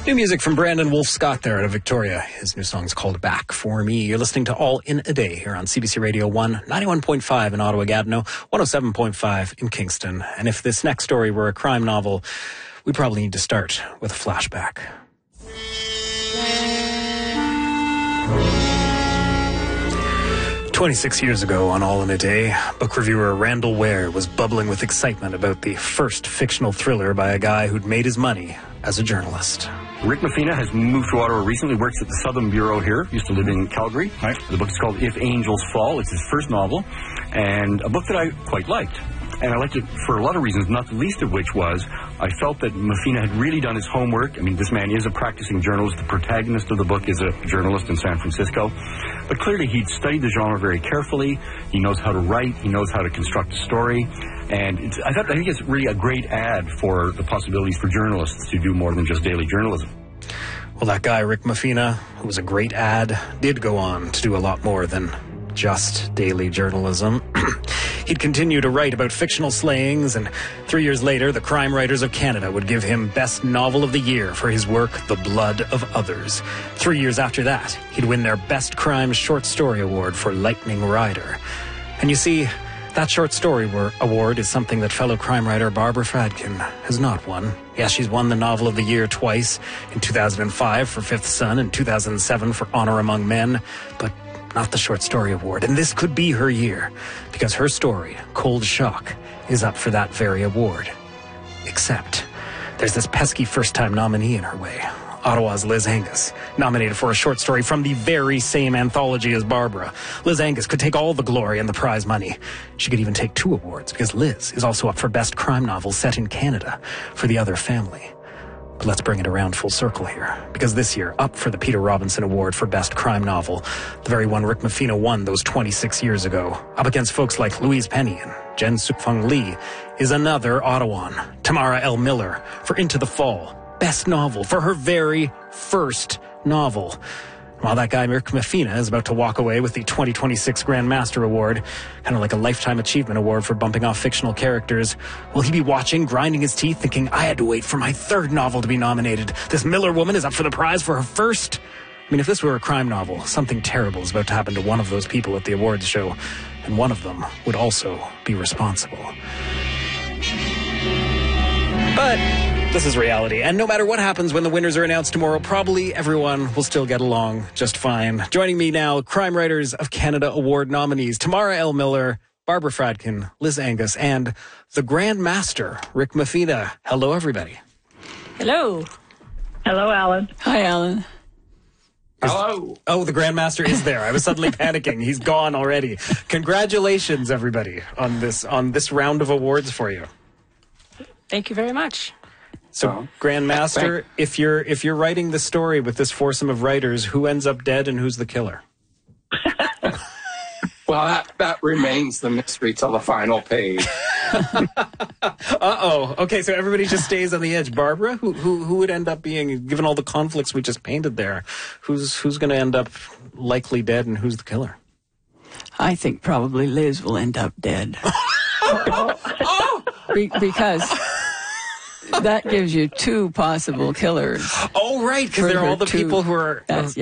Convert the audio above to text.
New music from Brandon Wolf Scott there out of Victoria. His new song's called Back For Me. You're listening to All in a Day here on CBC Radio 1, 91.5 in Ottawa-Gatineau, 107.5 in Kingston. And if this next story were a crime novel, we probably need to start with a flashback. "26 years ago on All in a Day, book reviewer Randall Ware was bubbling with excitement about the first fictional thriller by a guy who'd made his money as a journalist. Rick Mafina has moved to Ottawa recently, works at the Southern Bureau here, used to live in Calgary. Right. The book is called If Angels Fall. It's his first novel, and a book that I quite liked. And I liked it for a lot of reasons, not the least of which was I felt that Mafina had really done his homework. I mean, this man is a practicing journalist. The protagonist of the book is a journalist in San Francisco. But clearly he'd studied the genre very carefully. He knows how to write. He knows how to construct a story. And I think it's really a great ad for the possibilities for journalists to do more than just daily journalism. Well, that guy, Rick Mafina, who was a great ad, did go on to do a lot more than just daily journalism. He'd continue to write about fictional slayings, and 3 years later, the Crime Writers of Canada would give him Best Novel of the Year for his work, The Blood of Others. 3 years after that, he'd win their Best Crime Short Story Award for Lightning Rider. And you see, that short story award is something that fellow crime writer Barbara Fradkin has not won. Yes, she's won the Novel of the Year twice, in 2005 for Fifth Son and 2007 for Honor Among Men, but not the Short Story Award. And this could be her year, because her story, Cold Shock, is up for that very award. Except there's this pesky first-time nominee in her way. Ottawa's Liz Angus, nominated for a short story from the very same anthology as Barbara. Liz Angus could take all the glory and the prize money. She could even take 2 awards, because Liz is also up for Best Crime Novel set in Canada for The Other Family. But let's bring it around full circle here, because this year, up for the Peter Robinson Award for Best Crime Novel, the very one Rick Mafina won those 26 years ago, up against folks like Louise Penny and Jen Suk-Fung Lee, is another Ottawan, Tamara L. Miller, for Into the Fall, Best Novel for her very first novel. While that guy, Rick Mafina, is about to walk away with the 2026 Grand Master Award, kind of like a Lifetime Achievement Award for bumping off fictional characters, will he be watching, grinding his teeth, thinking, I had to wait for my 3rd novel to be nominated. This Miller woman is up for the prize for her first? I mean, if this were a crime novel, something terrible is about to happen to one of those people at the awards show, and one of them would also be responsible. But this is reality, and no matter what happens when the winners are announced tomorrow, probably everyone will still get along just fine. Joining me now, Crime Writers of Canada Award nominees Tamara L. Miller, Barbara Fradkin, Liz Angus, and the Grand Master, Rick Mafina. Hello, everybody. Hello. Hello, Alan. Hi, Alan. Hello. Oh, the Grand Master is there. I was suddenly panicking. He's gone already. Congratulations, everybody, on this round of awards for you. Thank you very much. So, Grand Master, if you're writing the story with this foursome of writers, who ends up dead and who's the killer? Well, that remains the mystery till the final page. Uh-oh. Okay, so everybody just stays on the edge. Barbara, who would end up being, given all the conflicts we just painted there, who's going to end up likely dead and who's the killer? I think probably Liz will end up dead. Because that gives you 2 possible killers. Oh, right, because they're all the people who are...